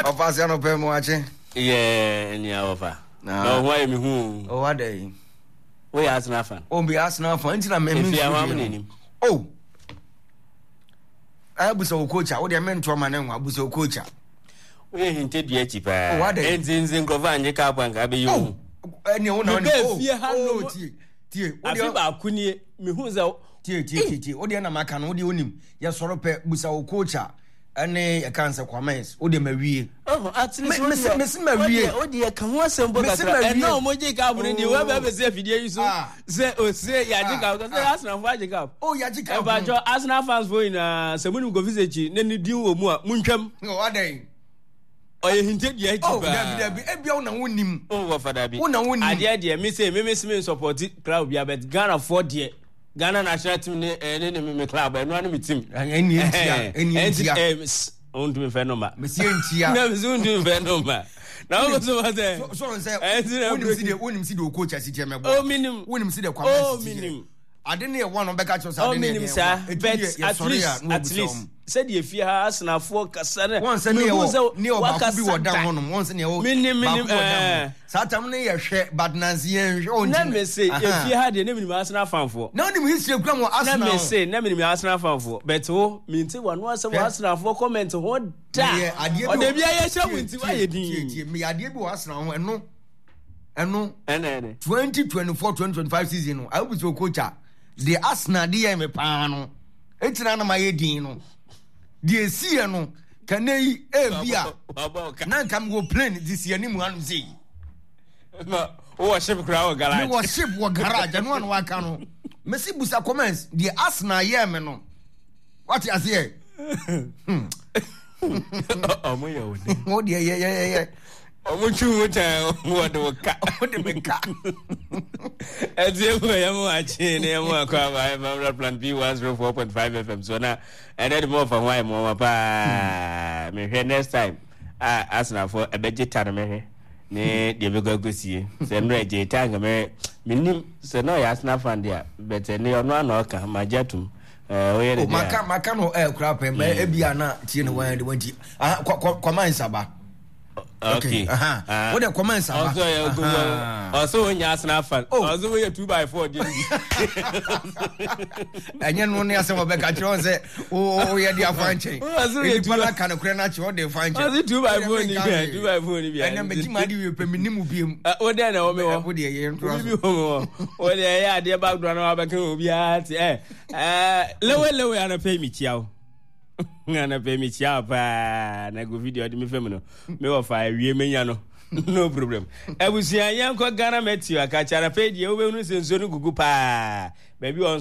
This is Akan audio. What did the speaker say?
Officer no pay mo ache. Yeah, any offer. No, why me who? Oh, what day? We ask nothing. Oh, be ask nothing. Until me. Oh. I was so coach. I would have meant to my name. I was so coach. We hinted yet cheaper. Oh, what day? Engines in Govan, you can't want to be you. And you know, I feel about Kuni, me who's out. Odiana Macan, Odionim, Yasorope, Busa coacha, and a cancer comments, Odemarie. Oh, at least Miss Maria, oh dear, come on, some book. And no, Mojic out in the web ever say, say, or say, Yajika, that's not Wajika. Oh, Yajika, but your Asna fans for in someone who go visit you, then you do more, Muncham. No, what day? Oh, you hinted yet. Oh, there be a biona winning. Oh, for that be. I dear, Miss Miss support it, crowd, but Ghana 40. Ghana national team ne club and one with team any on to phenomena monsieur ntia na soon to phenomena now so what there so say wouldn't see the coach as it oh minimum wouldn't see the comments oh minimum I didn't want to back at yourself. Oh minimum sir but at least said you fear us na for kasana once near what be what down once near minimum Satam ne ye but Nancy on na me say if you had the name Arsenal fan for now the history gram Arsenal na me say na me Arsenal fan for but oh me say one was Arsenal for comment what da o de bia ye hye wunti wa ye din me ade bi Arsenal eno 2024-2025 season no I was your coach the Arsenal dey me pa no etina na my din no the see no kanai e bia na kam go plane this year ni mu anu say no worship crowd garage worship wo garage no anu aka no Messi busa comments the Arsenal ye me no what you say omo ye odi o de ye omo chu ta wo de ka o de me ka Eze mo ya mo achi ne mo akwa ba plan B104.5 FM so na and then more for why mo pa me here next time Arsenal for a budget na me here ne de be go sie se no eje tanga me minim se no ya Arsenal fan dia but ne ono na oka majatum o ye de maka no crap me e bia na tie ne wan de wanti kwa man saba. Okay. What the comments are also when you Arsenal fan. Also we 2x4 and you know near some back at you say oh yeah they are fine chain. Also you can cranach what they find. 2x4 2x4 and then be mad you minimum be oh there no me wo dey oh there yeah dey background wa back obi at lewe ana pay me chiao. Ngana pe mi chia pa na go video de me fam no me wo fa wie menya no no problem ebusia yan ko Ghana Matthew aka chara pe die wo be nu senso no gugu pa baby